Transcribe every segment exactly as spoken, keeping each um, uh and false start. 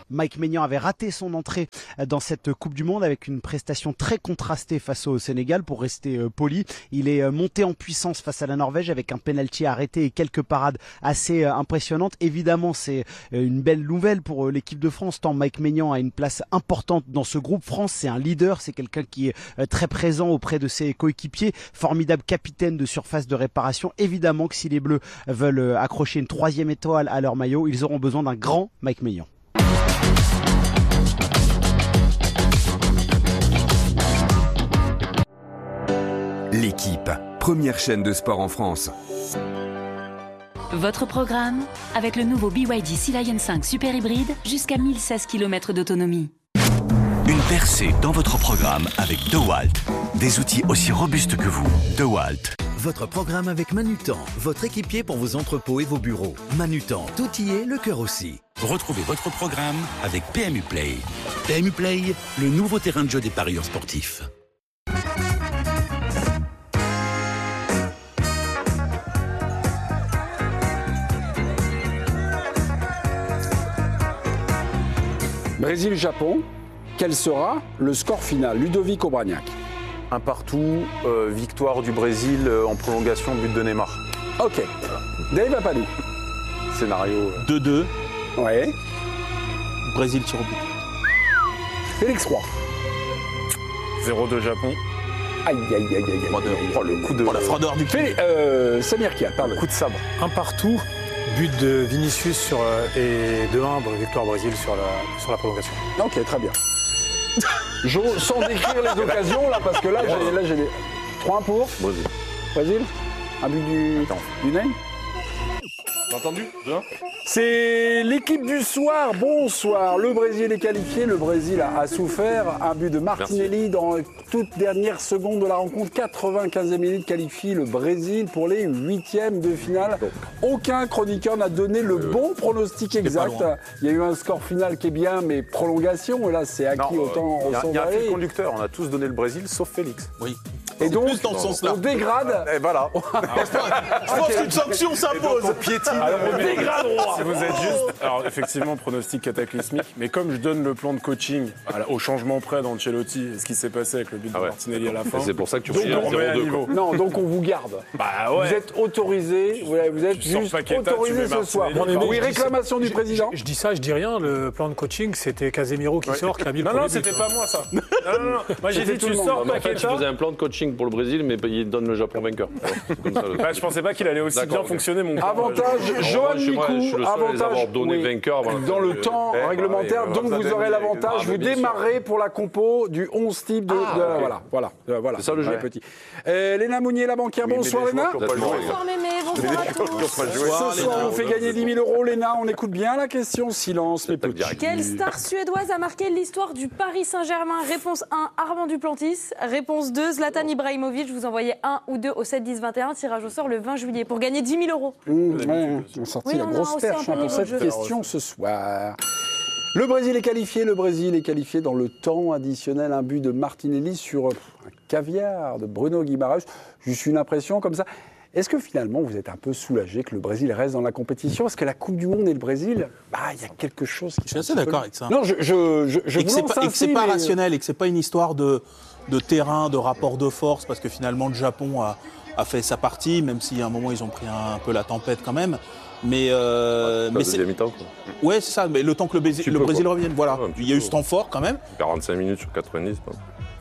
Mike Maignan avait raté son entrée dans cette Coupe du Monde avec une prestation très contrastée face au Sénégal, pour rester euh, poli. Il est euh, monté en puissance face à la Norvège avec un penalty arrêté et quelques parades assez euh, impressionnantes. Évidemment, c'est euh, une belle nouvelle pour euh, l'équipe de France, tant Mike Maignan a une place importante dans ce groupe. France, c'est un leader, c'est quelqu'un qui est euh, très présent auprès de ses coéquipiers, formidable capitaine de surface de réparation. Évidemment que si les Bleus veulent euh, accrocher une troisième étoile à leur maillot, ils auront besoin d'un grand Mike Maignan. L'équipe, première chaîne de sport en France. Votre programme avec le nouveau B Y D Sea Lion cinq Super Hybride jusqu'à mille seize kilomètres d'autonomie. Une percée dans votre programme avec DeWalt. Des outils aussi robustes que vous. DeWalt. Votre programme avec Manutan, votre équipier pour vos entrepôts et vos bureaux. Manutan, tout y est, le cœur aussi. Retrouvez votre programme avec P M U Play. P M U Play, le nouveau terrain de jeu des parieurs sportifs. Brésil-Japon, quel sera le score final? Ludovic Obraniak. Un partout, euh, victoire du Brésil euh, en prolongation, but de Neymar. Ok. Dave Apadou. Scénario. deux deux. Ouais. Brésil sur but. Félix Roy. zéro deux Japon. Aïe, aïe, aïe, aïe, aïe. Oh, de, oh, le coup de. Oh, la froideur du Félix, euh, Samir Kiat, pardon. Coup de sabre. Un partout. But de Vinicius sur, et deux un, victoire Brésil sur la, sur la prolongation. Ok, très bien. Jo, sans décrire les occasions, là, parce que là, j'ai, là, j'ai des... trois un pour Brésil. Brésil. Un but du, du Ney. T'as entendu? Bien. C'est l'équipe du soir. Bonsoir. Le Brésil est qualifié. Le Brésil a, a souffert. Un but de Martinelli. Merci. Dans les toutes dernières secondes de la rencontre. quatre-vingt-quinzième minute qualifie le Brésil pour les huitièmes de finale. Donc. Aucun chroniqueur n'a donné le euh, bon pronostic exact. Il y a eu un score final qui est bien, mais prolongation. Et là, c'est acquis non, autant euh, au sens. Il y a un fil conducteur. On a tous donné le Brésil, sauf Félix. Oui. Et donc, dans ce sens-là. on dégrade. Et voilà. Je pense qu'une sanction s'impose. On piétine. Alors, on dégrade. Si vous êtes juste. Alors, effectivement, pronostic cataclysmique. Mais comme je donne le plan de coaching au changement près d'Ancelotti et ce qui ce avec le but de ah ouais. Martinelli à la fin. Et c'est pour ça que tu donc, on met à niveau. Non, donc on vous garde. Bah ouais. Vous êtes autorisé, vous êtes tu juste Paqueta, autorisé ce soir. Oui, réclamation du président. Je, je dis ça, je dis rien. Le plan de coaching, c'était Casemiro qui ouais. sort, qui a mis non, le non, c'était pas moi ça. Non, non, non. Moi j'ai dit tu sors Paqueta. En fait, tu faisais un plan de coaching pour le Brésil, mais il donne le Japon vainqueur. Comme ça, le... bah, je pensais pas qu'il allait aussi bien fonctionner mon plan. Avantage Johan Mikou, avantage dans le temps réglementaire. Donc vous aurez l'avantage. Vous démarrez pour la compo du onze type de voilà, voilà, voilà. C'est ça le jeu. Léna Mounier, la banquière. Bonsoir Léna. Bonsoir Mémé, bonsoir à tous. Ce soir on fait gagner dix mille euros. Léna, on écoute bien la question. Silence, mes petits. Quelle star suédoise a marqué l'histoire du Paris Saint-Germain? Réponse un, Armand Duplantis. Réponse deux, Zlatan Ibrahimovic. Je vous envoyais un ou deux au sept dix vingt et un. Tirage au sort le vingt juillet pour gagner dix mille euros. Mmh, ouais, on a sorti oui, la on grosse perche hein, pour cette question ce soir. Le Brésil est qualifié. Le Brésil est qualifié dans le temps additionnel. Un but de Martinelli sur un caviar de Bruno Guimaraes. Juste une impression comme ça. Est-ce que finalement vous êtes un peu soulagé que le Brésil reste dans la compétition? Parce que la Coupe du Monde et le Brésil, bah il y a quelque chose qui. Je suis assez d'accord avec ça. Non, je je je, je et que vous lance c'est pas, ainsi, et que c'est pas mais... rationnel et que c'est pas une histoire de de terrain, de rapport de force, parce que finalement le Japon a a fait sa partie, même si à un moment ils ont pris un, un peu la tempête quand même. Mais euh, ah, mais c'est mi-temps quoi. Ouais, c'est ça. Mais le temps que le, Brésil, le peux, Brésil quoi. revienne, voilà. Ouais, il y a eu ce temps fort quand même. quarante-cinq minutes sur quatre-vingt-dix. Quoi.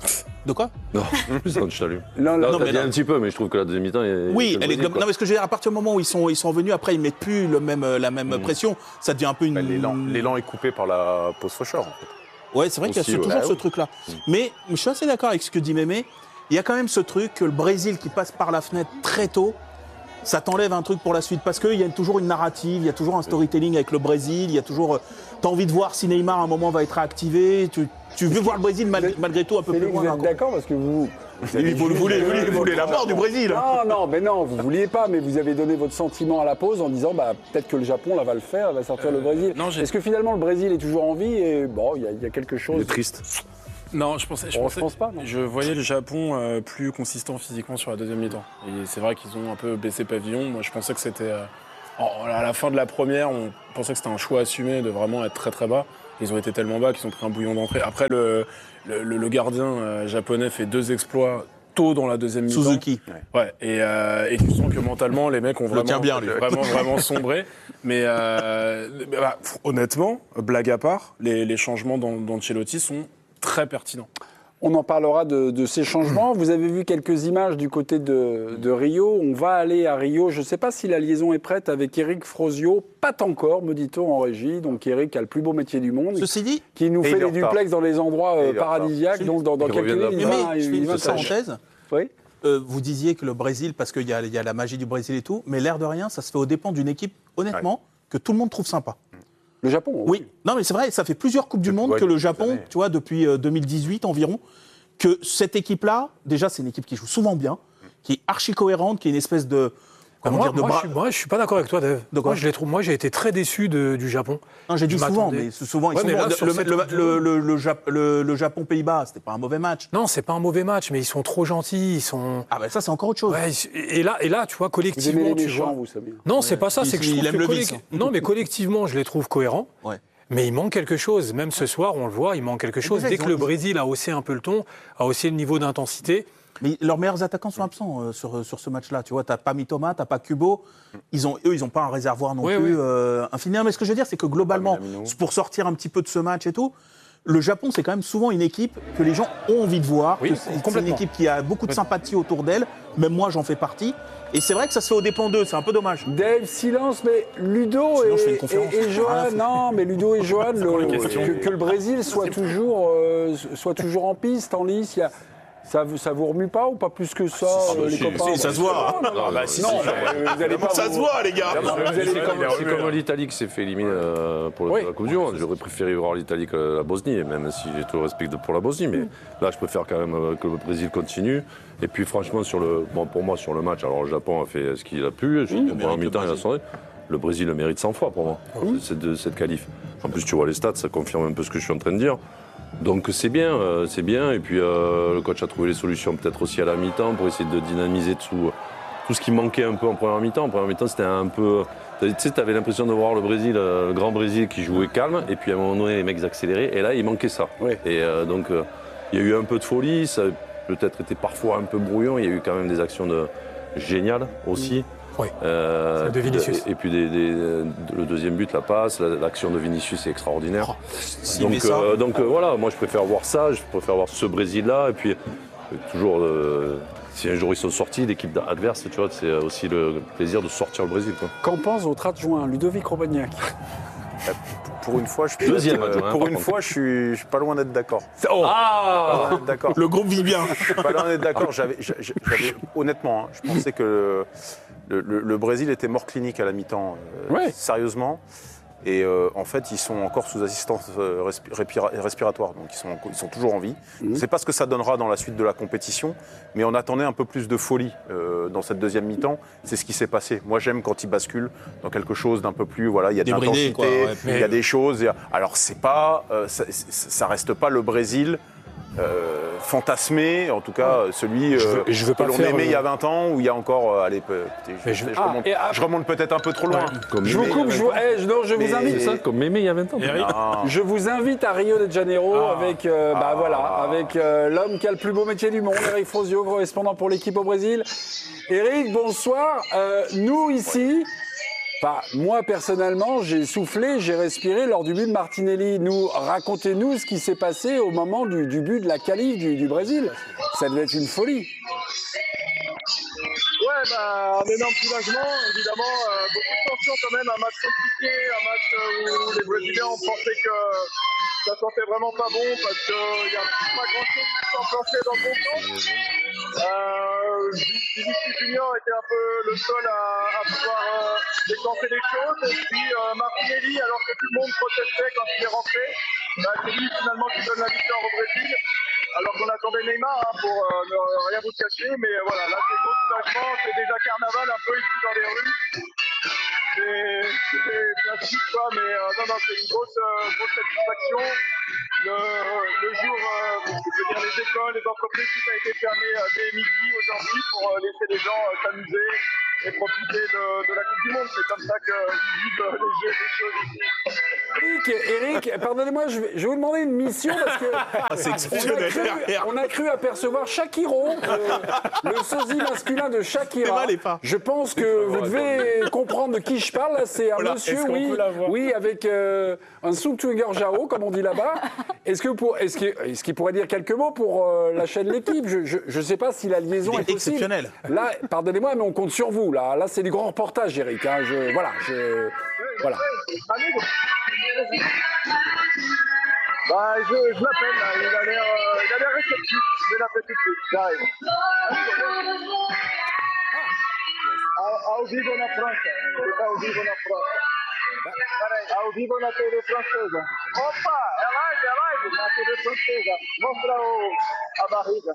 De quoi? Non, je t'allume. Non, non, non, mais un petit peu, mais je trouve que la deuxième mi-temps est. Oui, elle est non, mais ce que je veux dire, à partir du moment où ils sont, ils sont revenus, après ils mettent plus le même, la même mmh. pression, ça devient un peu une. Bah, l'élan, l'élan est coupé par la pause faucheur en fait. Ouais, c'est vrai Aussi, qu'il y a ouais. toujours ouais. ce truc-là. Mmh. Mais je suis assez d'accord avec ce que dit Mémé. Il y a quand même ce truc que le Brésil qui passe par la fenêtre très tôt, ça t'enlève un truc pour la suite. Parce qu'il y a toujours une narrative, il y a toujours un storytelling avec le Brésil, il y a toujours. T'as envie de voir si Neymar à un moment va être réactivé. Tu, tu veux voir le Brésil mal, malgré tout un peu Félix, plus loin. Vous êtes d'accord parce que vous. Vous, avez vous, vous, voulez, vous, voulez, vous voulez la mort du Brésil. Non, non, mais non, vous vouliez pas, mais vous avez donné votre sentiment à la pause en disant bah, peut-être que le Japon là, va le faire, va sortir euh, le Brésil. Non, Est-ce que finalement le Brésil est toujours en vie et bon, il y, y a quelque chose. Il est triste. Non, je pensais, je, bon, pensais, je pense pas. Non. Je voyais le Japon euh, plus consistant physiquement sur la deuxième mi-temps. Et c'est vrai qu'ils ont un peu baissé pavillon. Moi, je pensais que c'était euh, Alors, à la fin de la première, on pensait que c'était un choix assumé de vraiment être très très bas. Ils ont été tellement bas qu'ils ont pris un bouillon d'entrée. Après, le, le, le gardien euh, japonais fait deux exploits tôt dans la deuxième mi-temps. Suzuki. Ouais. Et, euh, et tu sens que mentalement, les mecs ont vraiment, tient bien, lui. vraiment, vraiment sombré. Mais euh, bah, honnêtement, blague à part, les, les changements d'Ancelotti sont très pertinents. On en parlera de, de ces changements. Vous avez vu quelques images du côté de, de Rio. On va aller à Rio. Je ne sais pas si la liaison est prête avec Eric Frosio. Pas encore, me dit-on en régie. Donc Eric a le plus beau métier du monde. Ceci dit, qui nous et fait il est des en retard. duplex dans les endroits euh, Et il est en paradisiaques. Donc dans, dans Il quelques revient de minutes, la il mais, va, mais je fais il une va petite parenthèse. Oui. Euh, vous disiez que le Brésil, parce qu'il y, y a la magie du Brésil et tout, mais l'air de rien, ça se fait aux dépens d'une équipe, honnêtement, ouais. que tout le monde trouve sympa. Le Japon, oui. Oui, non mais c'est vrai, ça fait plusieurs Coupes du Monde ouais, que le Japon, années. tu vois, depuis euh, deux mille dix-huit environ, que cette équipe-là, déjà c'est une équipe qui joue souvent bien, qui est archi cohérente, qui est une espèce de... Comment moi, dire, de moi, bras... je suis, moi, je suis pas d'accord avec toi, Dave. De quoi moi, je les trouve, moi, j'ai été très déçu de, du Japon. Non, j'ai dit Je souvent, m'attendais. mais c'est souvent, ils Ouais, sont mais là, bons. sur le, cette le, Coupe du le, Monde- le, le, Jap- le- le Japon-Pays-Bas, c'était pas un mauvais match. Non, c'est pas un mauvais match, mais ils sont trop gentils, ils sont. Ah ben ça, c'est encore autre chose. Ouais, et là, et là, tu vois, Vous aimez collectivement, les tu méchants, vois. vous savez. Non, c'est pas ça. Il- C'est que je il trouve aime que le collec- vice, hein. Non, mais collectivement, je les trouve cohérents. Ouais. Mais il manque quelque chose. Même ce soir, on le voit, il manque quelque chose. déjà, Dès ils que ont- le Brésil a haussé un peu le ton, a haussé le niveau d'intensité. Mais leurs meilleurs attaquants sont absents euh, sur, sur ce match-là. Tu vois, t'as pas Mitoma, t'as pas Kubo. Ils ont, eux, ils n'ont pas un réservoir non Oui, plus oui. euh, infini. Non, mais ce que je veux dire, c'est que globalement, pour sortir un petit peu de ce match et tout, le Japon, c'est quand même souvent une équipe que les gens ont envie de voir. Oui, que c'est, c'est une complètement. équipe qui a beaucoup de sympathie autour d'elle. Même moi, j'en fais partie. Et c'est vrai que ça se fait aux dépens d'eux. C'est un peu dommage. Dave, silence, mais Ludo Sinon, je fais et, une conférence. et, et Johan, Rien à foutre. non, mais Ludo et Johan, quoi la le- question que, que le Brésil soit toujours, euh, soit toujours en piste, en lice, il y a, ça, vous- ça vous remue pas ou pas plus que ça, Ah, bah euh, les si, copains si, ça se voit. Non, non, Ah, bah, non, si, non, si, mais vous allez pas Ça vous- se voit, les gars. Vous allez C'est comme- comme, c'est comme l'Italie qui s'est fait éliminer euh, pour le- Oui. la Coupe du Monde. J'aurais préféré voir l'Italie que la Bosnie, même si j'ai tout le respect de- pour la Bosnie. Mais là, je préfère quand même euh, que le Brésil continue. Et puis, franchement, sur le, bon, pour moi, sur le match, alors le Japon a fait ce qu'il a pu. J'ai dit, en mi-temps, il a sonné. Le Brésil le mérite cent fois pour moi, cette, cette qualif. En plus, tu vois les stats, ça confirme un peu ce que je suis en train de dire. Donc c'est bien, euh, c'est bien. Et puis euh, le coach a trouvé les solutions peut-être aussi à la mi-temps pour essayer de dynamiser tout, tout ce qui manquait un peu en première mi-temps. En première mi-temps, c'était un peu... Tu sais, tu avais l'impression de voir le Brésil, euh, le grand Brésil qui jouait calme. Et puis à un moment donné, les mecs accéléraient. Et là, il manquait ça. Oui. Et euh, donc, euh, il y a eu un peu de folie. Ça a peut-être été parfois un peu brouillon. Il y a eu quand même des actions de... géniales aussi. Oui. Euh, Celle de Vinicius. Et, et puis des, des, le deuxième but, la passe, la- l'action de Vinicius est extraordinaire. S'il donc met ça- euh, donc euh, voilà, moi je préfère voir ça, je préfère voir ce Brésil-là. Et puis euh, toujours, euh, si un jour ils sont sortis, l'équipe adverse, tu vois, c'est aussi le plaisir de sortir le Brésil. Quoi. Qu'en pense votre adjoint, Ludovic Robagnac? Pour une fois, je suis, Deuxième euh, adjoint, pour par une contre. fois, je suis, je suis pas loin d'être d'accord. Oh Pas loin d'être d'accord. Le groupe vit bien. Je suis pas loin d'être d'accord. J'avais, j'avais- j'avais- honnêtement, hein, je pensais que le, le- le Brésil était mort clinique à la mi-temps, euh, Ouais. sérieusement. Et euh, en fait, ils sont encore sous assistance euh, respi- respira- respiratoire, donc ils sont, ils sont toujours en vie. Je ne sais pas ce que ça donnera dans la suite de la compétition, mais on attendait un peu plus de folie euh, dans cette deuxième mi-temps. C'est ce qui s'est passé. Moi, j'aime quand ils basculent dans quelque chose d'un peu plus, voilà, il y a de Débridé, l'intensité, quoi, ouais. il y a Mais- des choses. il y a- Alors, c'est pas, euh, ça, c'est- ça reste pas le Brésil. Euh, fantasmé, en tout cas celui Je euh, veux- je veux que pas l'on faire, aimait euh, il y a vingt ans ou il y a encore euh, allez, peut- je, Mais je- je- je Ah, remonte, et ah- je remonte peut-être un peu trop loin. Comme Je vous Mémé, coupe, il y a je, vingt vous, ans. eh, je- non, je vous Mais- invite. C'est ça, comme Mémé il y a vingt ans. Ah. Je vous invite à Rio de Janeiro Ah. avec, euh, bah Ah. voilà, avec euh, l'homme qui a le plus beau métier du monde, Eric Frosio, correspondant pour l'équipe au Brésil. Eric, bonsoir. Euh, nous ici, enfin, moi personnellement, j'ai soufflé, j'ai respiré lors du but de Martinelli. Nous, racontez-nous ce qui s'est passé au moment du, du but de la qualif du, du Brésil. Ça devait être une folie. Ouais, bah, un énorme soulagement, évidemment, euh, beaucoup de tension quand même, un match compliqué, un match euh, où les Brésiliens ont pensé que ça sentait vraiment pas bon parce qu'il n'y a pas grand chose qui s'enclenchait dans le bon sens. Euh, Vinicius Junior était un peu le seul à, à pouvoir euh, déclencher les choses, et puis euh, Martinelli, alors que tout le monde protestait quand il est rentré, bah, c'est lui finalement qui donne la victoire au Brésil. Alors qu'on attendait Neymar hein, pour euh, ne rien vous cacher, mais euh, voilà, là c'est gros soulagement, c'est déjà carnaval un peu ici dans les rues. C'est c'est bien chic quoi, mais euh, non, non, c'est une grosse, euh, grosse satisfaction. Le, le jour, euh, je veux dire, les écoles, les entreprises, tout a été fermé euh, dès midi aujourd'hui pour euh, laisser les gens euh, s'amuser, et profiter de, de la Coupe du Monde. C'est comme ça que vivent les jeux des choses ici. Eric, Eric, pardonnez-moi, je vais, je vais vous demander une mission parce que Ah, c'est on, a exceptionnel. cru, on a cru apercevoir Shakiro, euh, le sosie masculin de Shakira. Je pense que vous devez comprendre de qui je parle. Là, c'est un Voilà, monsieur, est-ce qu'on oui, peut la voir oui, avec euh, un soupçonneur Jao, comme on dit là-bas. Est-ce que pour, est-ce qu'il, est-ce qu'il pourrait dire quelques mots pour euh, la chaîne L'équipe? Je ne sais pas si la liaison Il est est possible. exceptionnel. Là, pardonnez-moi, mais on compte sur vous. Là, là, c'est du grand reportage, Eric. Hein. Je, voilà, je, voilà. Bah, je, je l'appelle, là. Il a l'air, euh, il a l'air réceptif. Je vais l'appeler tout de suite. J'arrive. Ah, ao vivo na França. Ele tá ao vivo na França. Ao vivo na T V francesa. Opa, é live, é live na T V francesa. Mostra o, a barriga.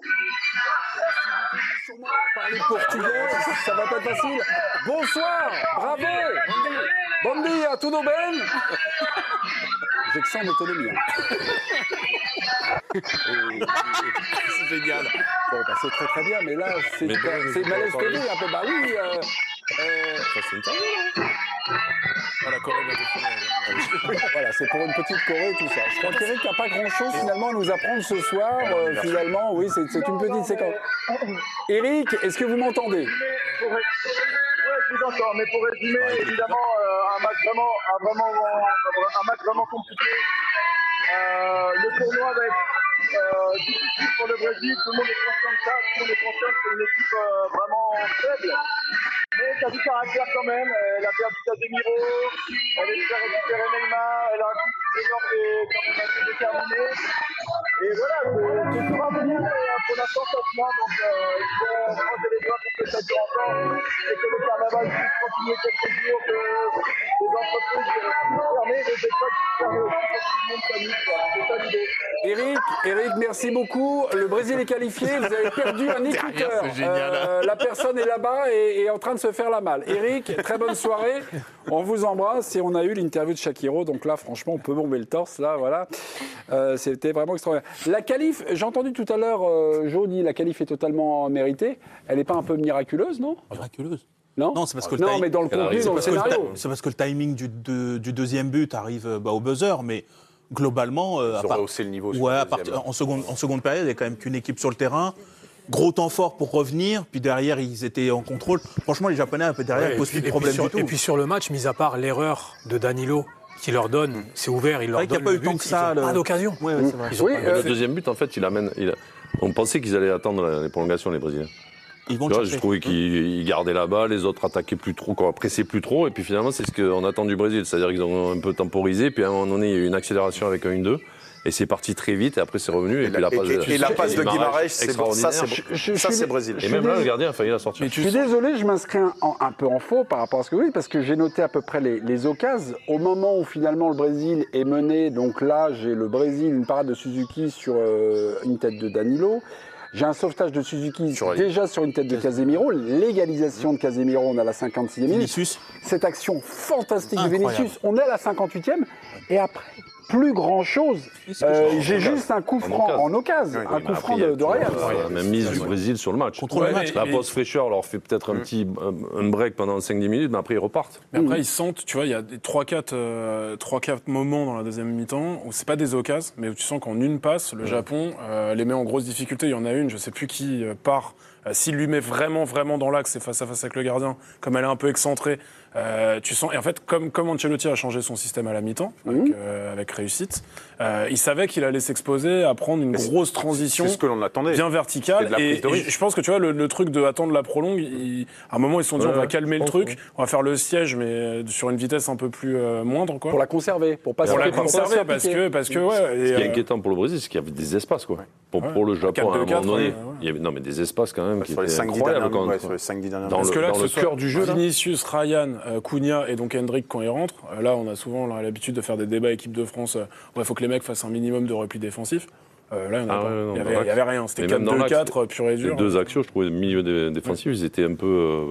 Parler portugais, ça va pas être facile. Bonsoir, bravo. Bom dia, tudo bem? J'ai que ça en autonomie. C'est génial. Bon, bah, c'est très très bien, mais là, c'est, Mais bon, c'est je malaise peux en télé parler. un peu. Bah oui. Euh, euh, Ça, c'est une interview, là. Ah, la Corée va définir. voilà, c'est pour une petite Corée, tout ça. Je crois qu'Eric n'a pas grand-chose finalement à nous apprendre ce soir. Euh, finalement, oui, c'est, c'est une petite séquence. Eric, est-ce que vous m'entendez? Pour ré- Ouais, je vous entends, mais pour résumer, évidemment, euh, un match vraiment, un vraiment, un match vraiment compliqué. Euh, le tournoi va être euh, difficile pour le Brésil. Tout le monde est conscient de ça. Tout le monde est conscient que c'est une équipe euh, vraiment faible. Mais ça a du caractère quand même. Elle a perdu Casemiro. Elle espère récupérer Neymar. Elle a un coup énorme qui est quand même assez déterminé. Et voilà, c'est c'est tout un venir pour l'instant ça se main. Donc euh, il faut croiser les doigts pour que ça dure encore. Et que le carnaval puisse continuer quelques jours. Que les entreprises puissent fermer. Les écoles puissent fermer aussi pour que tout le monde s'amuse. Voilà, c'est ça l'idée. Eric, Eric, merci beaucoup. Le Brésil est qualifié. Vous avez perdu un écouteur. c'est génial. Euh, la personne est là-bas et est en train de se faire la malle. Eric, très bonne soirée. On vous embrasse et on a eu l'interview de Shakiro. Donc là, franchement, on peut bomber le torse. Là, voilà. Euh, c'était vraiment extraordinaire. La qualif, j'ai entendu tout à l'heure, euh, Jo dit, la qualif est totalement méritée. Elle n'est pas un peu miraculeuse, non? Miraculeuse. Non, Non, c'est parce que le non, time- mais dans le Elle contenu, arrive. dans le C'est parce que le scénario. ti- C'est parce que le timing du, de- du deuxième but arrive bah, au buzzer, mais globalement, euh, à Ils ont part- rehaussé le niveau sur ouais, le à deuxième. partir- en, seconde, en seconde période, il n'y a quand même qu'une équipe sur le terrain. Gros temps fort pour revenir, puis derrière, ils étaient en contrôle. Franchement, les Japonais, un peu derrière, Ouais, ils posent et puis- plus de et puis problème sur- du tout. Et puis sur le match, mis à part l'erreur de Danilo qui leur donne, c'est ouvert, il leur vrai qu'il y a donne pas le eu tant but, que ça, ils ont le- pas d'occasion. Ouais, ouais, c'est vrai. Ils ont Oui, pas euh, Le deuxième but, en fait, il amène. il a- On pensait qu'ils allaient attendre la- les prolongations, les Brésiliens. Ils vont Tu vois, chercher. je trouvais qu'ils ils gardaient la balle, les autres attaquaient plus trop, quoi, pressaient plus trop. Et puis finalement, c'est ce qu'on attend du Brésil. C'est-à-dire qu'ils ont un peu temporisé. Puis à un moment donné, il y a eu une accélération avec un une deux. Et c'est parti très vite. Et après, c'est revenu. Et, Et puis la- la passe, et- et la passe de Guimarães, c'est bon, ça, c'est extraordinaire. bon. Je- je Ça, suis c'est dé- Brésil. Et même là, le gardien a failli la sortir. Je suis désolé, je m'inscris un, en- un peu en faux par rapport à ce que vous dites, parce que j'ai noté à peu près les, les occasions. Au moment où finalement le Brésil est mené, donc là, j'ai le Brésil, une parade de Suzuki sur euh, une tête de Danilo. J'ai un sauvetage de Suzuki Sur- déjà sur une tête de Casemiro. L'égalisation de Casemiro, on est à la cinquante-sixième minute. Vinicius. Cette action fantastique de Incroyable. Vinicius, on est à la cinquante-huitième. Et après, plus grand-chose. Euh, j'ai juste un coup franc en occasion, un coup franc de, de Ryan. La même mise du Brésil sur le match. Contrôle le match. La pause fraîcheur leur fait peut-être un petit un- un break pendant cinq dix minutes, mais après ils repartent. Mais après, ils sentent, tu vois, il y a des trois quatre moments dans la deuxième mi-temps où c'est pas des occasions, mais où tu sens qu'en une passe, le Japon euh, les met en grosse difficulté. Il y en a une, je sais plus qui euh, part. Euh, S'il lui met vraiment, vraiment dans l'axe, c'est face à face avec le gardien, comme elle est un peu excentrée, euh, tu sens. Et en fait, comme, comme Ancelotti a changé son système à la mi-temps, avec, euh, avec réussite, euh, il savait qu'il allait s'exposer à prendre une Mais c'est- grosse transition. C'est ce que l'on attendait. Bien C'était verticale. de la Et, prise de et risque. je pense que tu vois, le, le truc de attendre la prolongue, il- à un moment, ils se sont dit, Ouais, on va ouais, calmer je le pense, truc, ouais. on va faire le siège, mais sur une vitesse un peu plus euh, moindre, quoi. Pour la conserver, pour pas Pour se la pour pas se conserver, faire parce piquer. que, parce que, ouais. et, Ce qui est euh, inquiétant pour le Brésil, c'est qu'il y avait des espaces, quoi. Pour, Ouais. pour le Japon, à un quatre deux quatre, moment donné, ouais, ouais. il y avait non, mais des espaces quand même qui Sur les étaient cinq dix incroyables. dernières quand- minutes, ouais, sur les cinq dix dernières dans minutes. Parce le, que là, dans que le ce soit cœur du jeu, là. Vinicius, Ryan, euh, Cunha et donc Hendrick quand ils rentrent, euh, là, on a souvent là, l'habitude de faire des débats équipe de France. euh, Il faut que les mecs fassent un minimum de repli défensif. Euh, là, il n'y Ah en a ouais, pas. non, il n'y dans avait, l'axe. il y avait rien. C'était Mais quatre même dans deux l'axe, quatre, pur et Les dur. deux axios, je trouvais, le milieu dé- défensif, ils étaient un peu. euh,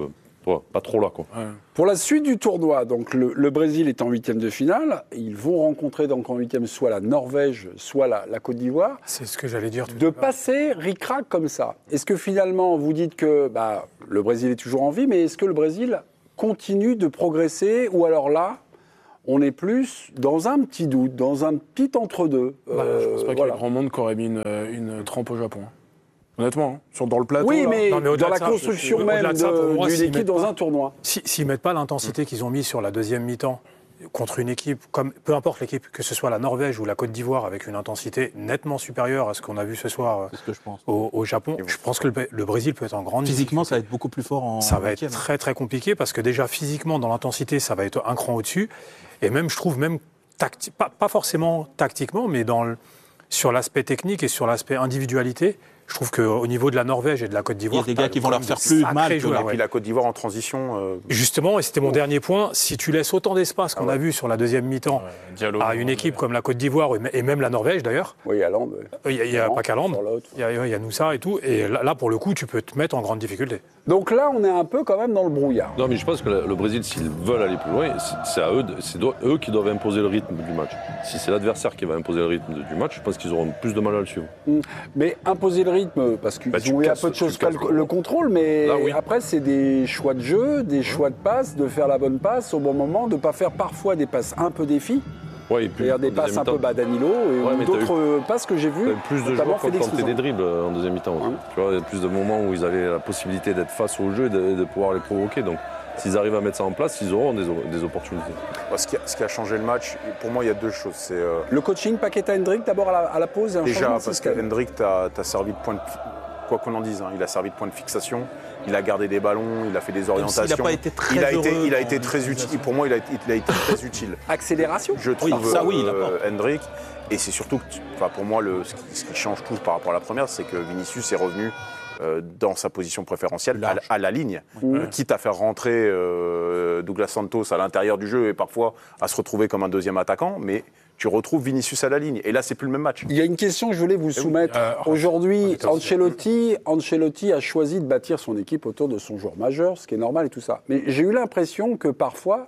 Ouais, pas trop là, quoi. Ouais. Pour la suite du tournoi, donc le, le Brésil est en huitième de finale. Ils vont rencontrer donc en huitième soit la Norvège, soit la, la Côte d'Ivoire. C'est ce que j'allais dire tout De passer ric-rac comme ça. Est-ce que finalement, vous dites que bah, le Brésil est toujours en vie, mais est-ce que le Brésil continue de progresser, ou alors là, on est plus dans un petit doute, dans un petit entre-deux. Bah, euh, je pense pas qu'il y voilà. ait grand monde qui aurait mis une, une trempe au Japon. Honnêtement, hein. Sur, dans le plateau. Oui, là. mais, Non, mais au-delà dans la de ça, construction je- même au-delà de ça, pour moi, d'une s'ils équipe mettent dans pas- un tournoi. Si- S'ils ne mettent pas l'intensité qu'ils ont mis sur la deuxième mi-temps contre une équipe, comme, peu importe l'équipe, que ce soit la Norvège ou la Côte d'Ivoire, avec une intensité nettement supérieure à ce qu'on a vu ce soir C'est ce que je pense. au, au Japon, je pense que le, le Brésil peut être en grande Physiquement, ça va être beaucoup plus fort en. Ça va huitième. être très très compliqué parce que déjà physiquement dans l'intensité ça va être un cran au-dessus et même je trouve même tacti- pas, pas forcément tactiquement mais dans le, sur l'aspect technique et sur l'aspect individualité. Je trouve qu'au niveau de la Norvège et de la Côte d'Ivoire, Il y a des gars t'as qui vont quand leur même faire des plus sacrés mal que- joueurs, Et ouais. puis la Côte d'Ivoire en transition. euh, Justement, et c'était mon dernier point, si tu laisses autant d'espace qu'on Ah ouais. a vu sur la deuxième mi-temps Diallo, à une équipe comme la Côte d'Ivoire et même la Norvège d'ailleurs, Oui, à Land. il n'y a, il y a pas qu'à Land, il y a, il y a Noussa et tout, et là, là, pour le coup tu peux te mettre en grande difficulté. Donc là, on est un peu quand même dans le brouillard. Non, mais je pense que le, le Brésil, s'ils veulent aller plus loin, c'est, c'est à eux, de- c'est do- eux qui doivent imposer le rythme du match. Si c'est l'adversaire qui va imposer le rythme de- du match, je pense qu'ils auront plus de mal à le suivre. Mm. Mais imposer le rythme, parce qu'ils Bah, tu ont eu un casses- peu de tu choses qu'à casses le, le- le contrôle, mais Là, oui. après, c'est des choix de jeu, des choix de passe, de faire la bonne passe au bon moment, de ne pas faire parfois des passes un peu défi, Ouais, et puis, c'est-à-dire des en deuxième passes un peu mi-temps, bah, Danilo, et Ouais, mais t'as d'autres euh, passes que j'ai vues, t'as plus de notamment joueurs qui ont Félix tenté des Toussaint. dribbles euh, en deuxième mi-temps. aussi. Ouais. Tu vois, il y a plus de moments où ils avaient la possibilité d'être face au jeu et de, de pouvoir les provoquer. Donc, s'ils arrivent à mettre ça en place, ils auront des, des opportunités. bah, ce, qui a, ce qui a changé le match, pour moi, il y a deux choses. C'est euh, Le coaching, Paqueta-Hendrick, d'abord à la, à la pause et un déjà changement de parce que système. Hendrick t'a t'a servi de point de, quoi qu'on en dise, hein, il a servi de point de fixation. Il a gardé des ballons, il a fait des orientations. s'il n'a pas été très il a été, heureux il a dans été très l'utilisation. utile. Pour moi, il a, il a été très utile. Accélération. Je trouve Oui, ça, oui, il euh, apporte. Hendrick. Et c'est surtout que, tu- enfin, pour moi, le, ce, qui, ce qui change tout par rapport à la première, c'est que Vinicius est revenu euh, dans sa position préférentielle à, à la ligne, euh, quitte à faire rentrer euh, Douglas Santos à l'intérieur du jeu et parfois à se retrouver comme un deuxième attaquant, mais tu retrouves Vinicius à la ligne. Et là, c'est plus le même match. Il y a une question que je voulais vous soumettre. Euh, Aujourd'hui, oh, Ancelotti, Ancelotti a choisi de bâtir son équipe autour de son joueur majeur, ce qui est normal et tout ça. Mais j'ai eu l'impression que parfois,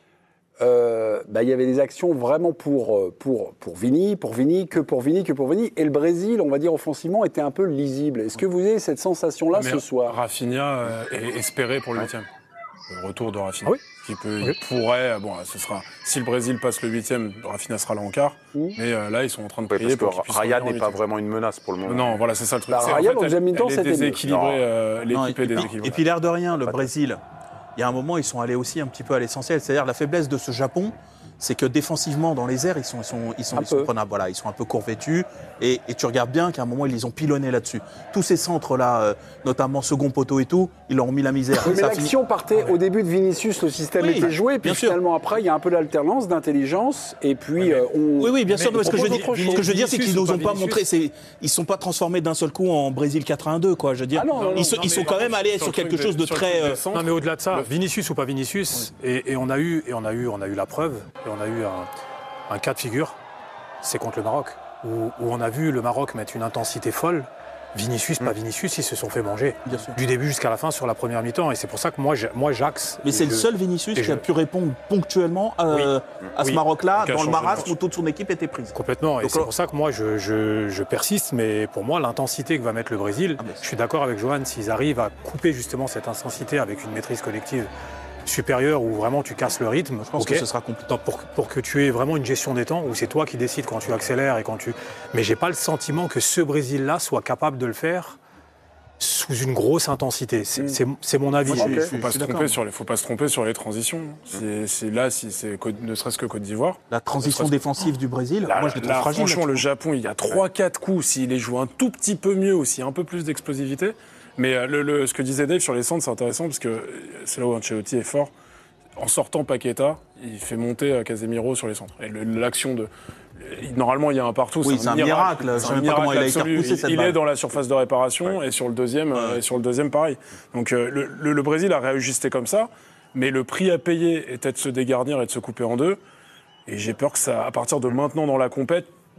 euh, bah, il y avait des actions vraiment pour, euh, pour, pour Vini, pour Vini, que pour Vini, que pour Vini. Et le Brésil, on va dire offensivement, était un peu lisible. Est-ce que vous avez cette sensation-là Mais ce soir? Rafinha euh, est espéré pour le huitième. Le retour de Rafinha. Ah oui. Qui peut, il pourrait, bon, ce sera, si le Brésil passe le huitième, Rafinha sera là en quart. Mais euh, là, ils sont en train de Ouais, prier parce pour qu'il que puisse Raya revenir en n'est pas huitième. vraiment une menace pour le moment. Non, voilà, c'est ça le truc. Bah, C'est, Raya, en en fait, deuxième elle, mi-temps, elle est c'était mieux. déséquilibrée, Non. euh, Non, l'équipe et, est puis, déséquilibrée. et puis l'air de rien, le Brésil, il y a un moment, ils sont allés aussi un petit peu à l'essentiel. C'est-à-dire la faiblesse de ce Japon, c'est que défensivement, dans les airs, ils sont, ils sont, ils sont, Un ils sont peu. prenables. Voilà, ils sont un peu courvêtus. Et, et tu regardes bien qu'à un moment, ils les ont pilonnés là-dessus. Tous ces centres-là, euh, notamment second poteau et tout, ils leur ont mis la misère. Oui, mais Ça l'action partait au début de Vinicius, le système Oui, était joué, puis bien sûr. finalement après, il y a un peu d'alternance, d'intelligence, et puis euh, on. Oui, oui, bien sûr. on mais ce que je veux propose dire, autre chose. ce que je veux dire, c'est qu'ils Vinicius nous ou ont pas pas montré, c'est, ils sont pas transformés d'un seul coup en Brésil quatre à un deux, quoi. Je veux dire, Ah non, non, ils, sont, non, ils mais sont par quand même contre, allés sur sur le quelque truc chose des- de sur le très. truc des euh, centres, Non mais au-delà de ça, Le- Vinicius ou pas Vinicius, et, et on a eu et on a eu on a eu la preuve et on a eu un, un cas de figure, c'est contre le Maroc où, où on a vu le Maroc mettre une intensité folle. Vinicius, pas Vinicius, ils se sont fait manger Bien sûr. du début jusqu'à la fin sur la première mi-temps et c'est pour ça que moi j'ai- moi j'axe. Mais et c'est le je- seul Vinicius et qui a je- pu répondre ponctuellement à, Oui. à ce Oui. Maroc-là, Qui a dans le changé le marasme match. où toute son équipe était prise. Complètement, et Donc, c'est là- pour ça que moi je, je- je persiste, mais pour moi l'intensité que va mettre le Brésil, Ah, mais- je suis d'accord avec Johan, s'ils arrivent à couper justement cette intensité avec une maîtrise collective supérieure où vraiment tu casses le rythme, Je pense ok. que ce sera compliqué. Non, pour, pour que tu aies vraiment une gestion des temps où c'est toi qui décides quand tu accélères et quand tu. Mais j'ai pas le sentiment que ce Brésil-là soit capable de le faire sous une grosse intensité. C'est c'est- c'est mon avis. Moi, je- Je- je- Faut pas, se d'accord. tromper sur les, faut pas se tromper sur les transitions. C'est, c'est là, si c'est Côte- ne serait-ce que Côte d'Ivoire. La transition Ne serait-ce que- défensive du Brésil, Là, moi je les trouve là, fragiles. franchement, le Japon, il y a trois quatre coups. S'il les joue un tout petit peu mieux ou s'il y a un peu plus d'explosivité. Mais euh, le, le- ce que disait Dave sur les centres, c'est intéressant parce que c'est là où Ancelotti est fort. En sortant Paqueta, il fait monter euh, Casemiro sur les centres. Et le- l'action de. Normalement, il y a un partout. Oui, c'est un miracle. Je C'est sais un même pas comment il a miracle été absolu. repoussé, cette Il, il balle. est dans la surface de réparation et sur le deuxième, euh, et sur le deuxième, pareil. Donc euh, le, le- le Brésil a réajusté comme ça, mais le prix à payer était de se dégarnir et de se couper en deux. Et j'ai peur que ça, à partir de maintenant dans la compète,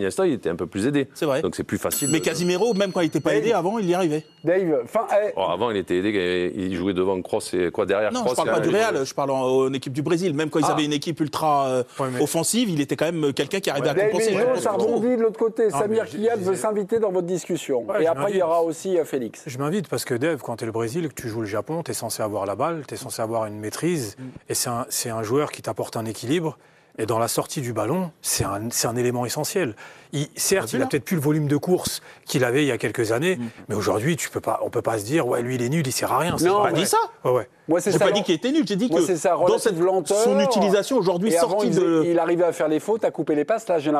Iniesta, il était un peu plus aidé. C'est vrai. Donc c'est plus facile. Mais de- Casimiro, même quand il n'était pas Dave. aidé, avant, il y arrivait. Dave, fin, eh, Oh, avant, il était aidé, il jouait devant Kroos et quoi derrière Non, Kroos, je parle pas du Real, je parle en, en équipe du Brésil. Même quand ils Ah. avaient une équipe ultra euh, Ouais, mais- offensive, il était quand même quelqu'un qui arrivait à compenser. David Jones, ça rebondit de l'autre côté. Non, Samir mais je- Kiyad je veut disais- s'inviter dans votre discussion. Ouais, Et je après, il y m'invite. aura aussi euh, Félix. Je m'invite parce que Dave, quand tu es le Brésil et que tu joues le Japon, tu es censé avoir la balle, tu es censé avoir une maîtrise. Et c'est un, c'est un joueur qui t'apporte un équilibre. Et dans la sortie du ballon, c'est un, c'est un élément essentiel. Il, certes, il a peut-être plus le volume de course qu'il avait il y a quelques années, mais aujourd'hui, tu peux pas, on peut pas se dire, ouais, lui, il est nul, il sert à rien. C'est Non, pas on vrai. dit ça. Ouais, ouais. Moi, c'est J'ai ça. pas dit qu'il était nul, j'ai dit Moi, que c'est sa dans relative cette, lenteur. son utilisation aujourd'hui Et avant, sortie il, de... il arrivait à faire les fautes, à couper les passes. Là, j'ai